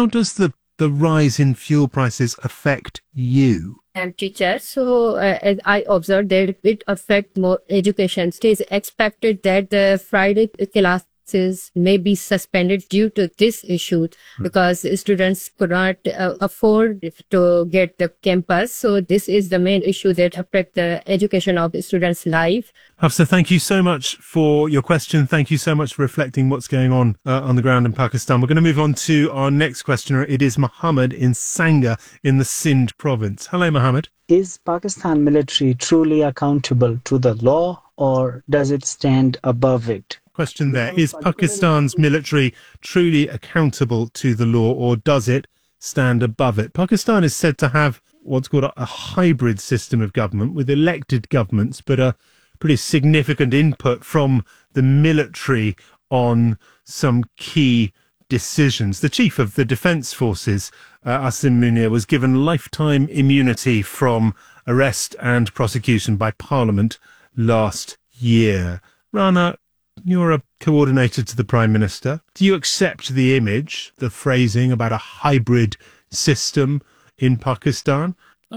how does the rise in fuel prices affect you? I'm teacher, so as I observed that it affect more education. It is expected that the Friday classes may be suspended due to this issue because students could not afford to get the campus. So this is the main issue that affect the education of the students' life. Hafsa, thank you so much for your question. Thank you so much for reflecting what's going on the ground in Pakistan. We're going to move on to our next questioner. It is Mohammed in Sangha in the Sindh province. Hello, Mohammed. Is Pakistan military truly accountable to the law, or does it stand above it? Question there. Is Pakistan's military truly accountable to the law, or does it stand above it? Pakistan is said to have what's called a hybrid system of government with elected governments, but a pretty significant input from the military on some key decisions. The chief of the Defence Forces, Asim Munir, was given lifetime immunity from arrest and prosecution by Parliament last year. Rana, you're a coordinator to the Prime Minister. Do you accept the image, the phrasing about a hybrid system in Pakistan?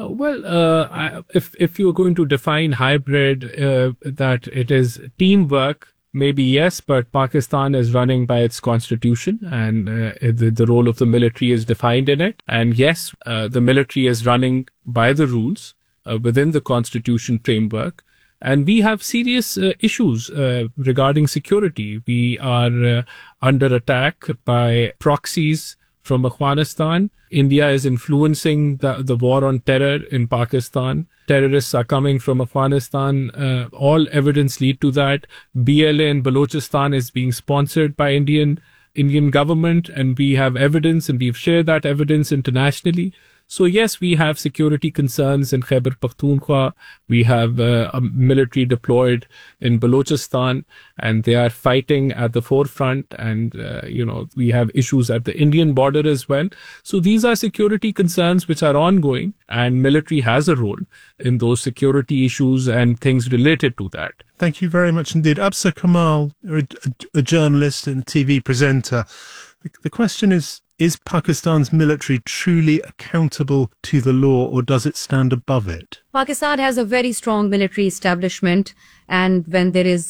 If you're going to define hybrid, that it is teamwork, maybe yes, but Pakistan is running by its constitution, and the role of the military is defined in it. And yes, the military is running by the rules within the constitution framework. And we have serious issues regarding security. We are under attack by proxies from Afghanistan. India is influencing the war on terror in Pakistan. Terrorists are coming from Afghanistan. All evidence lead to that. BLA in Balochistan is being sponsored by Indian government, and we have evidence, and we've shared that evidence internationally. So yes, we have security concerns in Khyber Pakhtunkhwa. We have a military deployed in Balochistan, and they are fighting at the forefront. And, we have issues at the Indian border as well. So these are security concerns which are ongoing, and military has a role in those security issues and things related to that. Thank you very much indeed. Absa Kamal, a journalist and TV presenter. The question is Pakistan's military truly accountable to the law, or does it stand above it? Pakistan has a very strong military establishment, and when there is,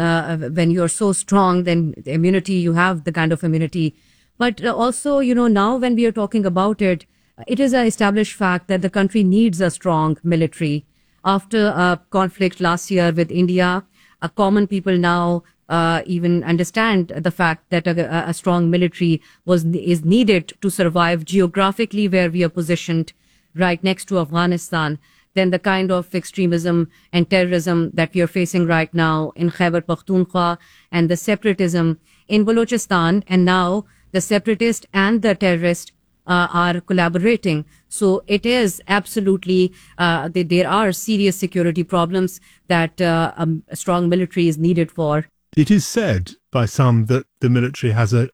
when you're so strong, then immunity, you have the kind of immunity. But also, now when we are talking about it, it is an established fact that the country needs a strong military. After a conflict last year with India, common people now even understand the fact that a strong military is needed to survive geographically where we are positioned right next to Afghanistan. Then the kind of extremism and terrorism that we are facing right now in Khyber Pakhtunkhwa, and the separatism in Balochistan, and now the separatist and the terrorist are collaborating. So it is absolutely, there are serious security problems that a strong military is needed for. It is said by some that the military has an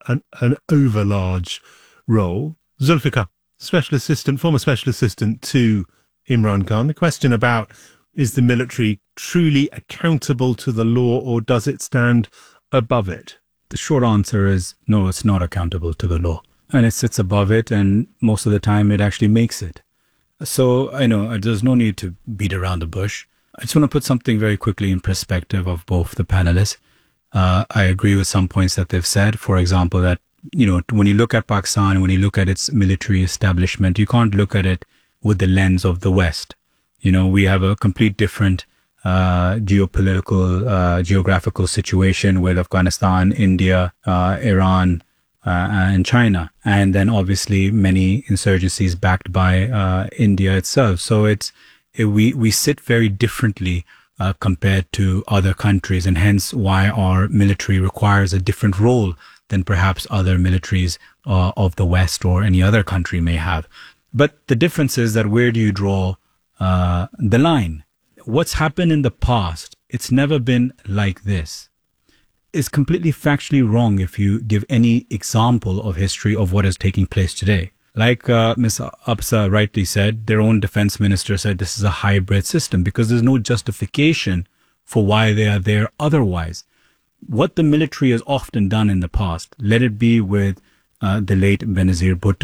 overlarge role. Zulfikar, former special assistant to Imran Khan. The question about, is the military truly accountable to the law, or does it stand above it? The short answer is no, it's not accountable to the law. And it sits above it, and most of the time it actually makes it. So I know there's no need to beat around the bush. I just want to put something very quickly in perspective of both the panelists. I agree with some points that they've said. For example, that, when you look at Pakistan, when you look at its military establishment, you can't look at it with the lens of the West. We have a complete different geographical situation with Afghanistan, India, Iran, and China, and then obviously many insurgencies backed by India itself. So we sit very differently compared to other countries, and hence why our military requires a different role than perhaps other militaries of the West or any other country may have. But the difference is that where do you draw the line? What's happened in the past, it's never been like this. It's completely factually wrong if you give any example of history of what is taking place today. Like Ms. Absa rightly said, their own defense minister said this is a hybrid system because there's no justification for why they are there otherwise. What the military has often done in the past, let it be with the late Benazir Bhutto,